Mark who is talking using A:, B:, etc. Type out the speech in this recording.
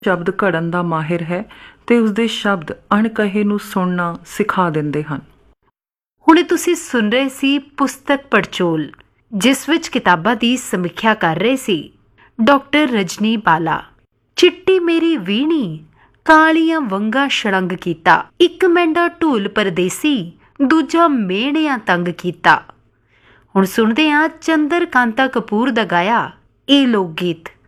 A: ਸ਼ਬਦ ਘੜਨ ਦਾ ਮਾਹਿਰ ਹੈ ਤੇ ਉਸਦੇ ਸ਼ਬਦ ਅਣਕਹੇ ਨੂੰ ਸੁਣਨਾ ਸਿਖਾ ਦਿੰਦੇ ਹਨ।
B: ਹੁਣੇ ਤੁਸੀਂ ਸੁਣ ਰਹੇ ਸੀ ਪੁਸਤਕ ਪੜਚੋਲ, ਜਿਸ ਵਿੱਚ ਕਿਤਾਬਾਂ ਦੀ ਸਮੀਖਿਆ ਕਰ ਰਹੇ ਸੀ ਡਾਕਟਰ ਰਜਨੀ ਬਾਲਾ। ਚਿੱਟੀ ਮੇਰੀ ਵੀਣੀ ਕਾਲੀਆਂ ਵੰਗਾਂ ਛੜੰਗ ਕੀਤਾ, ਇੱਕ ਮਹਿੰਦਾ ਢੋਲ ਪਰਦੇਸੀ ਦੂਜਾ ਮਿਹਣਿਆਂ ਤੰਗ ਕੀਤਾ। ਹੁਣ ਸੁਣਦੇ ਹਾਂ ਚੰਦਰ ਕਾਂਤਾ ਕਪੂਰ ਦਾ ਗਾਇਆ ਇਹ ਲੋਕ ਗੀਤ।